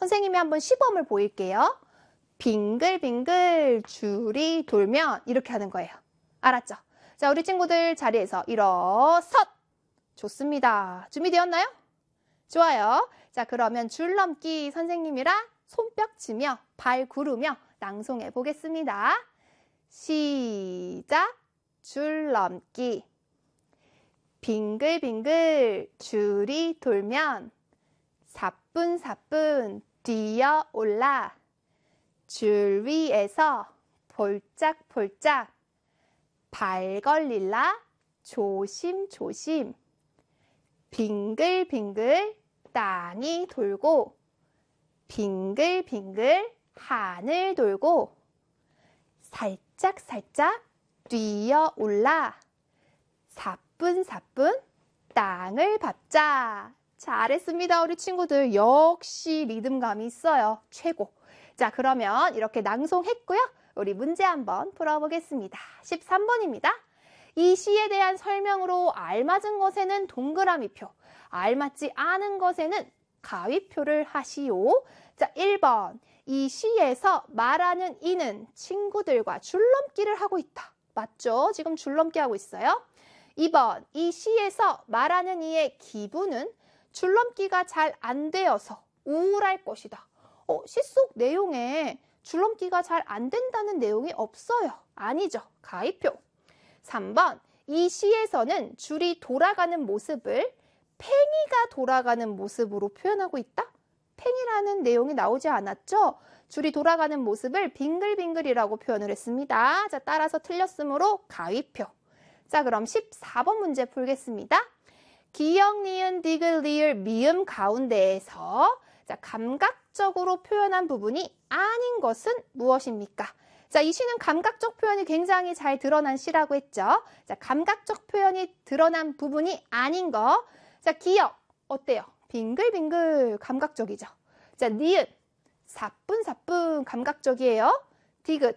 선생님이 한번 시범을 보일게요. 빙글빙글 줄이 돌면 이렇게 하는 거예요. 알았죠? 자, 우리 친구들 자리에서 일어섰! 좋습니다. 준비되었나요? 좋아요. 자, 그러면 줄넘기 선생님이랑 손뼉 치며 발 구르며 낭송해 보겠습니다. 시작! 줄넘기. 빙글빙글 줄이 돌면 사뿐사뿐 뛰어올라 줄 위에서 폴짝폴짝 발 걸릴라 조심조심 빙글빙글 땅이 돌고 빙글빙글 하늘 돌고 살짝살짝 뛰어올라 사뿐사뿐 땅을 밟자. 잘했습니다, 우리 친구들. 역시 리듬감이 있어요. 최고. 자, 그러면 이렇게 낭송했고요. 우리 문제 한번 풀어보겠습니다. 13번입니다. 이 시에 대한 설명으로 알맞은 것에는 동그라미표, 알맞지 않은 것에는 가위표를 하시오. 자, 1번. 이 시에서 말하는 이는 친구들과 줄넘기를 하고 있다. 맞죠? 지금 줄넘기 하고 있어요. 2번. 이 시에서 말하는 이의 기분은 줄넘기가 잘 안 되어서 우울할 것이다. 시 속 내용에 줄넘기가 잘 안 된다는 내용이 없어요. 아니죠. 가위표. 3번. 이 시에서는 줄이 돌아가는 모습을 팽이가 돌아가는 모습으로 표현하고 있다? 팽이라는 내용이 나오지 않았죠? 줄이 돌아가는 모습을 빙글빙글이라고 표현을 했습니다. 자, 따라서 틀렸으므로 가위표. 자, 그럼 14번 문제 풀겠습니다. 기역, 니은, 디귿, 리을, 미음 가운데에서 자, 감각적으로 표현한 부분이 아닌 것은 무엇입니까? 자, 이 시는 감각적 표현이 굉장히 잘 드러난 시라고 했죠. 자, 감각적 표현이 드러난 부분이 아닌 거. 자, 기역 어때요? 빙글빙글 감각적이죠. 자, 니은 사뿐사뿐 감각적이에요. 디귿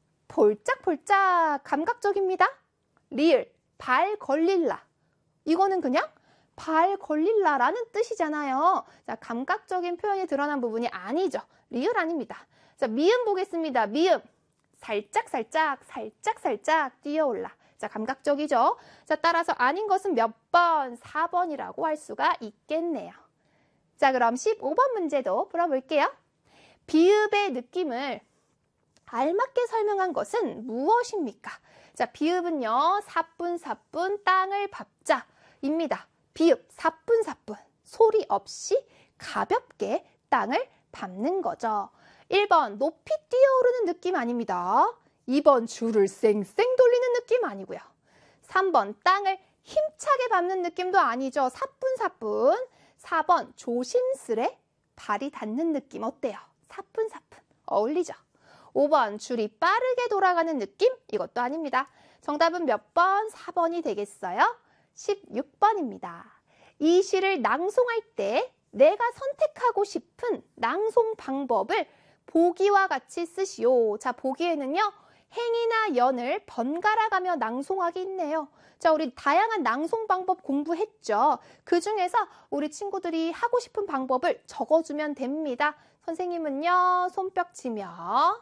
폴짝폴짝 감각적입니다. 리을 발 걸릴라. 이거는 그냥 발 걸릴라라는 뜻이잖아요. 자, 감각적인 표현이 드러난 부분이 아니죠. 리을 아닙니다. 자, 미음 보겠습니다. 미음 살짝살짝 뛰어올라. 자, 감각적이죠. 자, 따라서 아닌 것은 몇 번? 4번이라고 할 수가 있겠네요. 자, 그럼 15번 문제도 풀어볼게요. 비읍의 느낌을 알맞게 설명한 것은 무엇입니까? 자, 비읍은요, 사뿐사뿐 땅을 밟자입니다. 비읍, 사뿐사뿐, 소리 없이 가볍게 땅을 밟는 거죠. 1번, 높이 뛰어오르는 느낌 아닙니다. 2번, 줄을 쌩쌩 돌리는 느낌 아니고요. 3번, 땅을 힘차게 밟는 느낌도 아니죠. 사뿐사뿐. 4번, 조심스레 발이 닿는 느낌 어때요? 사뿐사뿐. 어울리죠? 5번, 줄이 빠르게 돌아가는 느낌? 이것도 아닙니다. 정답은 몇 번? 4번이 되겠어요? 16번입니다. 이 시를 낭송할 때 내가 선택하고 싶은 낭송 방법을 보기와 같이 쓰시오. 자, 보기에는요, 행이나 연을 번갈아 가며 낭송하기 있네요. 자, 우리 다양한 낭송 방법 공부했죠. 그 중에서 우리 친구들이 하고 싶은 방법을 적어주면 됩니다. 선생님은요, 손뼉 치며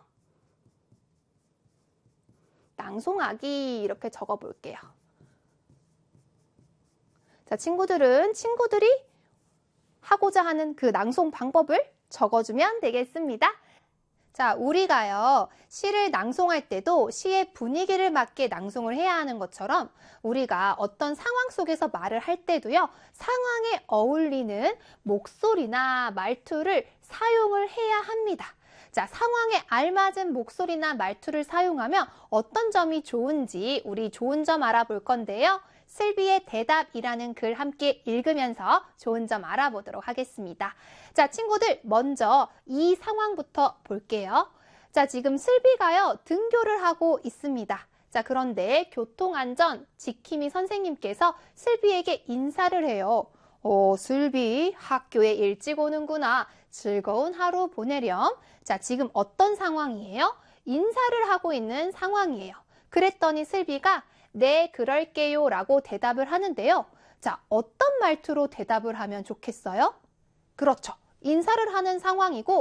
낭송하기 이렇게 적어볼게요. 자, 친구들이 하고자 하는 그 낭송 방법을 적어주면 되겠습니다. 자, 우리가요, 시를 낭송할 때도 시의 분위기를 맞게 낭송을 해야 하는 것처럼 우리가 어떤 상황 속에서 말을 할 때도요, 상황에 어울리는 목소리나 말투를 사용을 해야 합니다. 자, 상황에 알맞은 목소리나 말투를 사용하면 어떤 점이 좋은지 우리 좋은 점 알아볼 건데요. 슬비의 대답이라는 글 함께 읽으면서 좋은 점 알아보도록 하겠습니다. 자, 친구들 먼저 이 상황부터 볼게요. 자, 지금 슬비가요, 등교를 하고 있습니다. 자, 그런데 교통안전 지킴이 선생님께서 슬비에게 인사를 해요. 슬비 학교에 일찍 오는구나. 즐거운 하루 보내렴. 자, 지금 어떤 상황이에요? 인사를 하고 있는 상황이에요. 그랬더니 슬비가 네, 그럴게요 라고 대답을 하는데요. 자, 어떤 말투로 대답을 하면 좋겠어요? 그렇죠. 인사를 하는 상황이고